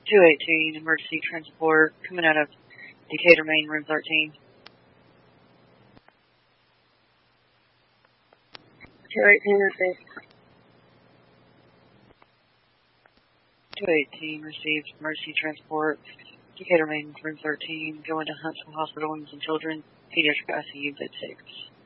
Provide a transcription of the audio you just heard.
218, emergency transport, coming out of Decatur, Maine, room 13. 218 received. 218 received emergency transport, Decatur, Maine, room 13, going to Huntsville Hospital, Women and Children, pediatric ICU, bed 6.